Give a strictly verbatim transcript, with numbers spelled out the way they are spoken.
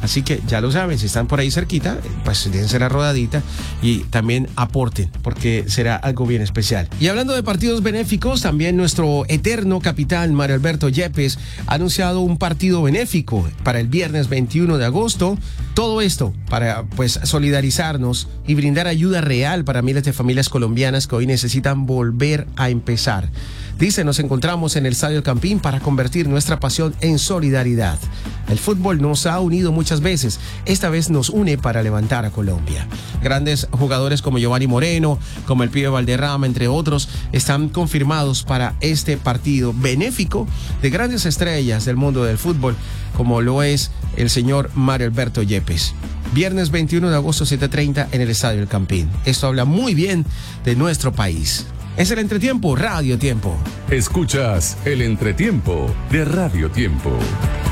Así que ya lo saben, si están por ahí cerquita, pues dense la rodadita y también aporten, porque será algo bien especial. Y hablando de partidos benéficos, también nuestro eterno capitán Mario Alberto Yepes ha anunciado un partido benéfico para el viernes veintiuno de agosto. Todo esto para pues solidarizarnos y brindar ayuda real para miles de familias colombianas que hoy necesitan volver a empezar. Dice, nos encontramos en el Estadio El Campín para convertir nuestra pasión en solidaridad. El fútbol nos ha unido muchas veces, esta vez nos une para levantar a Colombia. Grandes jugadores como Giovanni Moreno, como el Pibe Valderrama, entre otros, están confirmados para este partido benéfico de grandes estrellas del mundo del fútbol, como lo es el señor Mario Alberto Yepes. Viernes veintiuno de agosto, siete treinta en el Estadio El Campín. Esto habla muy bien de nuestro país. Es el Entretiempo, Radio Tiempo. Escuchas el Entretiempo de Radio Tiempo.